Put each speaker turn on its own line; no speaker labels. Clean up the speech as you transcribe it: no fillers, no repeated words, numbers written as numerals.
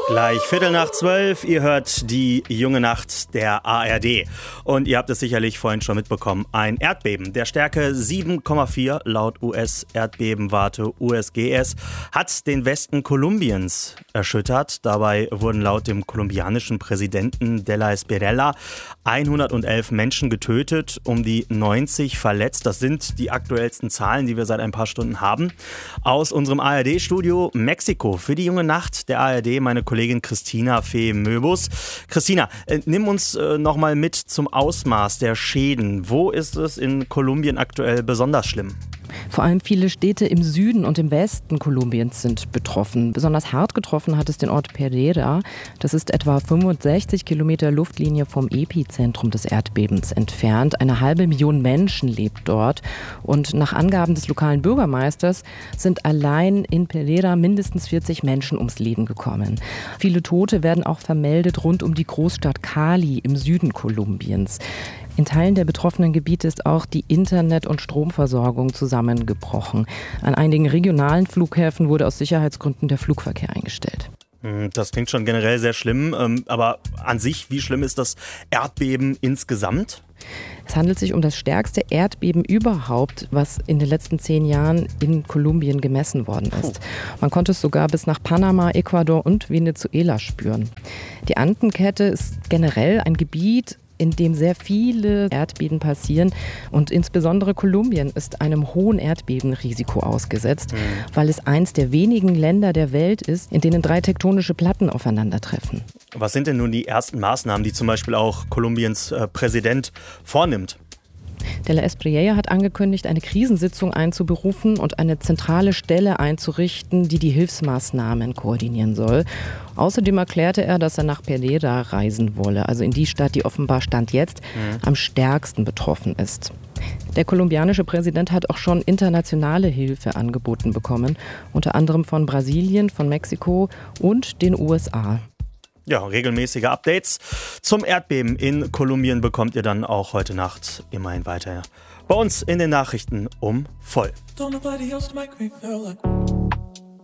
Gleich 11:15, ihr hört die junge Nacht der ARD. Und ihr habt es sicherlich vorhin schon mitbekommen, ein Erdbeben der Stärke 7,4 laut US-Erdbebenwarte USGS hat den Westen Kolumbiens erschüttert. Dabei wurden laut dem kolumbianischen Präsidenten de la Espriella 111 Menschen getötet, um die 90 verletzt. Das sind die aktuellsten Zahlen, die wir seit ein paar Stunden haben. Aus unserem ARD-Studio Mexiko für die junge Nacht der ARD meine Kollegin Christina Fee-Möbus. Christina, nimm uns nochmal mit zum Ausmaß der Schäden. Wo ist es in Kolumbien aktuell besonders schlimm?
Vor allem viele Städte im Süden und im Westen Kolumbiens sind betroffen. Besonders hart getroffen hat es den Ort Pereira. Das ist etwa 65 Kilometer Luftlinie vom Epizentrum des Erdbebens entfernt. 500.000 Menschen lebt dort. Und nach Angaben des lokalen Bürgermeisters sind allein in Pereira mindestens 40 Menschen ums Leben gekommen. Viele Tote werden auch vermeldet rund um die Großstadt Cali im Süden Kolumbiens. In Teilen der betroffenen Gebiete ist auch die Internet- und Stromversorgung zusammengebrochen. An einigen regionalen Flughäfen wurde aus Sicherheitsgründen der Flugverkehr eingestellt.
Das klingt schon generell sehr schlimm, aber an sich, wie schlimm ist das Erdbeben insgesamt?
Es handelt sich um das stärkste Erdbeben überhaupt, was in den letzten 10 Jahren in Kolumbien gemessen worden ist. Man konnte es sogar bis nach Panama, Ecuador und Venezuela spüren. Die Andenkette ist generell ein Gebiet, in dem sehr viele Erdbeben passieren. Und insbesondere Kolumbien ist einem hohen Erdbebenrisiko ausgesetzt, weil es eins der wenigen Länder der Welt ist, in denen 3 tektonische Platten aufeinandertreffen.
Was sind denn nun die ersten Maßnahmen, die zum Beispiel auch Kolumbiens Präsident vornimmt?
De la Espriella hat angekündigt, eine Krisensitzung einzuberufen und eine zentrale Stelle einzurichten, die die Hilfsmaßnahmen koordinieren soll. Außerdem erklärte er, dass er nach Pereira reisen wolle, also in die Stadt, die offenbar Stand jetzt am stärksten betroffen ist. Der kolumbianische Präsident hat auch schon internationale Hilfe angeboten bekommen, unter anderem von Brasilien, von Mexiko und den USA.
Ja, regelmäßige Updates zum Erdbeben in Kolumbien bekommt ihr dann auch heute Nacht immerhin weiter bei uns in den Nachrichten um voll. Don't nobody else make me feel like